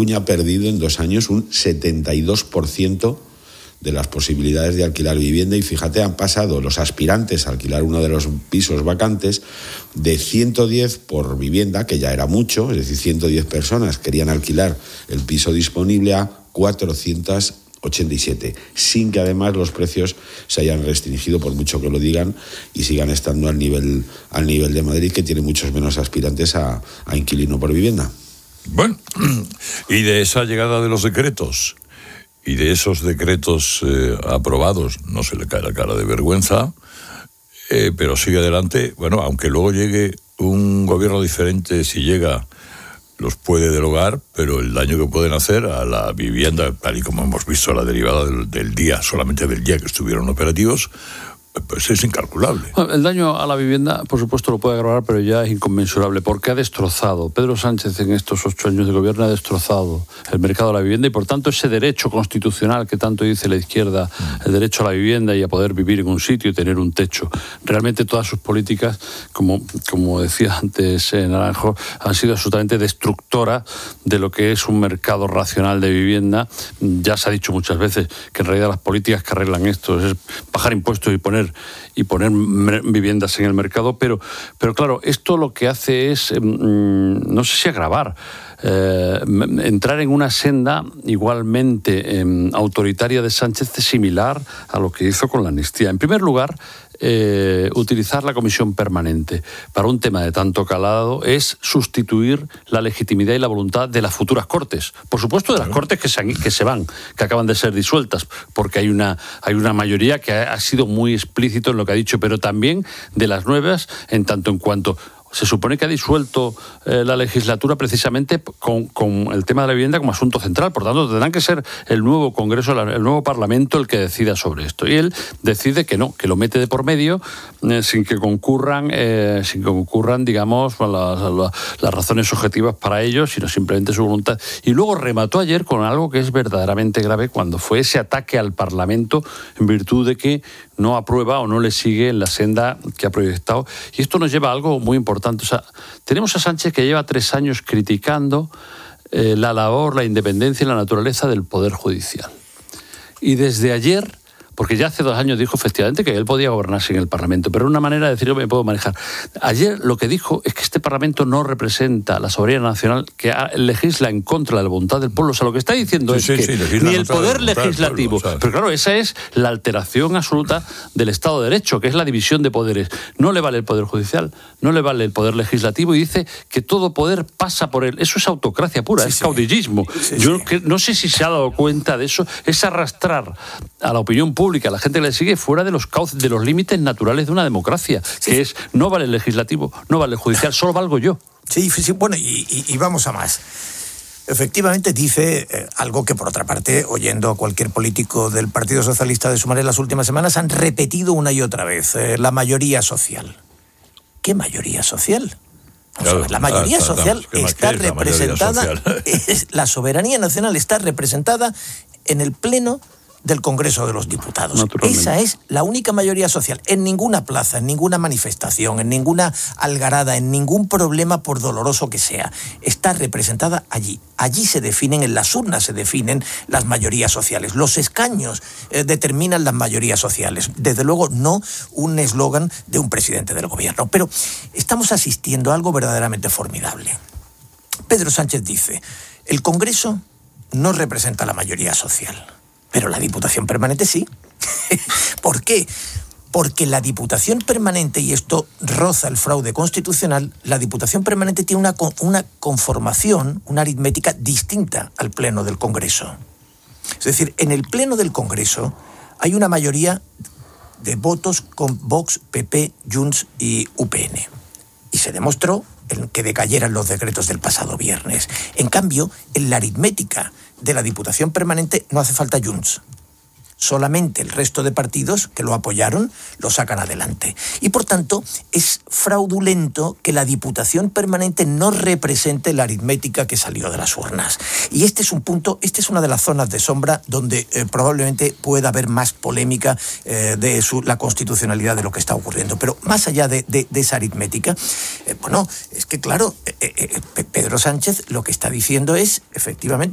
Cataluña ha perdido en 2 años un 72% de las posibilidades de alquilar vivienda, y fíjate, han pasado los aspirantes a alquilar uno de los pisos vacantes de 110 por vivienda, que ya era mucho, es decir, 110 personas querían alquilar el piso disponible, a 487, sin que además los precios se hayan restringido, por mucho que lo digan, y sigan estando al nivel de Madrid, que tiene muchos menos aspirantes a inquilino por vivienda. Bueno, y de esa llegada de los decretos y de esos decretos aprobados, no se le cae la cara de vergüenza, pero sigue adelante. Bueno, aunque luego llegue un gobierno diferente, si llega, los puede derogar, pero el daño que pueden hacer a la vivienda, tal y como hemos visto la derivada del día, solamente del día que estuvieron operativos, pues es incalculable. El daño a la vivienda, por supuesto, lo puede agravar, pero ya es inconmensurable, porque ha destrozado, Pedro Sánchez en estos 8 años de gobierno ha destrozado el mercado de la vivienda, y por tanto ese derecho constitucional que tanto dice la izquierda, el derecho a la vivienda y a poder vivir en un sitio y tener un techo. Realmente todas sus políticas, como decía antes Naranjo, han sido absolutamente destructoras de lo que es un mercado racional de vivienda. Ya se ha dicho muchas veces que en realidad las políticas que arreglan esto es bajar impuestos y poner viviendas en el mercado, pero claro, esto lo que hace es, no sé si agravar, entrar en una senda igualmente autoritaria de Sánchez, similar a lo que hizo con la amnistía. En primer lugar, utilizar la comisión permanente para un tema de tanto calado es sustituir la legitimidad y la voluntad de las futuras Cortes. Por supuesto, de las Cortes que se van, que acaban de ser disueltas, porque hay una mayoría que ha sido muy explícito en lo que ha dicho, pero también de las nuevas, en tanto en cuanto se supone que ha disuelto la legislatura precisamente con el tema de la vivienda como asunto central. Por tanto, tendrán que ser el nuevo Congreso, el nuevo Parlamento el que decida sobre esto. Y él decide que no, que lo mete de por medio sin que concurran, digamos, las razones objetivas para ello, sino simplemente su voluntad. Y luego remató ayer con algo que es verdaderamente grave, cuando fue ese ataque al Parlamento en virtud de que no aprueba o no le sigue en la senda que ha proyectado. Y esto nos lleva a algo muy importante. O sea, tenemos a Sánchez que lleva 3 años criticando la labor, la independencia y la naturaleza del Poder Judicial. Y desde ayer, porque ya hace 2 años dijo efectivamente que él podía gobernar sin el Parlamento, pero una manera de decir yo me puedo manejar. Ayer lo que dijo es que este Parlamento no representa la soberanía nacional, que legisla en contra de la voluntad del pueblo. O sea, lo que está diciendo es que ni el poder legislativo, pueblo, pero claro, esa es la alteración absoluta del Estado de Derecho, que es la división de poderes. No le vale el Poder Judicial, no le vale el Poder Legislativo, y dice que todo poder pasa por él. Eso es autocracia pura, es caudillismo. Yo no sé si se ha dado cuenta de eso, es arrastrar a la opinión pública, a la gente que le sigue, fuera de los cauces, de los límites naturales de una democracia, que es, no vale el legislativo, no vale el judicial, solo valgo yo. Sí, bueno, y vamos a más. Efectivamente dice algo que, por otra parte, oyendo a cualquier político del Partido Socialista de Sumar en las últimas semanas, han repetido una y otra vez, la mayoría social. ¿Qué mayoría social? Claro, la mayoría social está representada, la soberanía nacional está representada en el Pleno del Congreso de los Diputados. Esa es la única mayoría social. En ninguna plaza, en ninguna manifestación, en ninguna algarada, en ningún problema, por doloroso que sea, está representada allí. Allí se definen, en las urnas se definen las mayorías sociales. Los escaños determinan las mayorías sociales. Desde luego, no un eslogan de un presidente del gobierno. Pero estamos asistiendo a algo verdaderamente formidable. Pedro Sánchez dice, el Congreso no representa la mayoría social, pero la Diputación Permanente sí. ¿Por qué? Porque la Diputación Permanente, y esto roza el fraude constitucional, la Diputación Permanente tiene una conformación, una aritmética distinta al Pleno del Congreso. Es decir, en el Pleno del Congreso hay una mayoría de votos con Vox, PP, Junts y UPN. Y se demostró que decayeran los decretos del pasado viernes. En cambio, en la aritmética de la Diputación Permanente no hace falta Junts. Solamente el resto de partidos que lo apoyaron lo sacan adelante. Y por tanto, es fraudulento que la Diputación Permanente no represente la aritmética que salió de las urnas. Y este es un punto, esta es una de las zonas de sombra donde probablemente pueda haber más polémica de la constitucionalidad de lo que está ocurriendo. Pero más allá de esa aritmética, bueno, es que claro, Pedro Sánchez lo que está diciendo es, efectivamente,